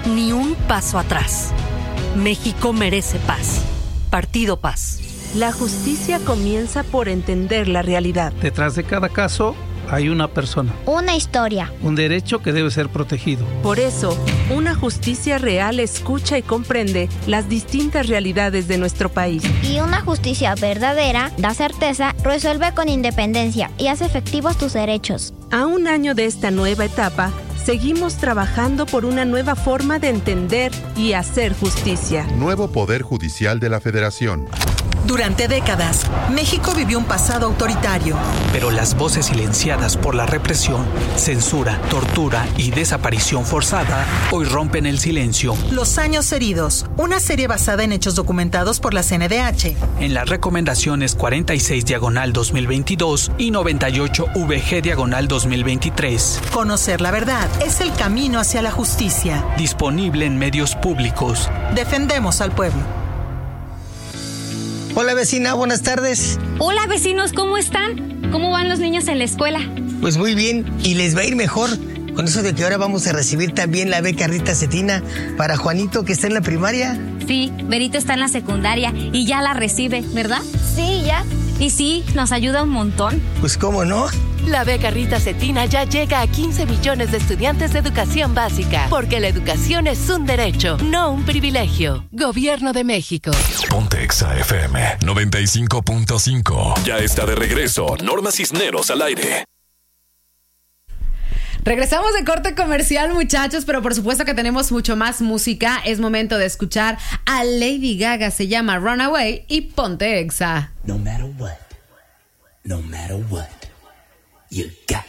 Ni un paso atrás. México merece paz. Partido Paz. La justicia comienza por entender la realidad. Detrás de cada caso hay una persona. Una historia. Un derecho que debe ser protegido. Por eso, una justicia real escucha y comprende las distintas realidades de nuestro país. Y una justicia verdadera da certeza, resuelve con independencia y hace efectivos tus derechos. A un año de esta nueva etapa, seguimos trabajando por una nueva forma de entender y hacer justicia. Nuevo Poder Judicial de la Federación. Durante décadas, México vivió un pasado autoritario. Pero las voces silenciadas por la represión, censura, tortura y desaparición forzada hoy rompen el silencio. Los años heridos, una serie basada en hechos documentados por la CNDH. En las recomendaciones 46/2022 y 98/VG/2023. Conocer la verdad es el camino hacia la justicia. Disponible en medios públicos. Defendemos al pueblo. Hola vecina, buenas tardes. Hola vecinos, ¿cómo están? ¿Cómo van los niños en la escuela? Pues muy bien, y les va a ir mejor con eso de que ahora vamos a recibir también la beca Rita Cetina para Juanito, que está en la primaria. Sí, Berito está en la secundaria y ya la recibe, ¿verdad? Sí, ya. Y sí, nos ayuda un montón. Pues cómo no. La beca Rita Cetina ya llega a 15 millones de estudiantes de educación básica, porque la educación es un derecho, no un privilegio. Gobierno de México. Ponte Exa FM 95.5. Ya está de regreso Norma Cisneros al aire. Regresamos de corte comercial, muchachos, pero por supuesto que tenemos mucho más música. Es momento de escuchar a Lady Gaga, se llama Runaway y Ponte Exa. No matter what, you got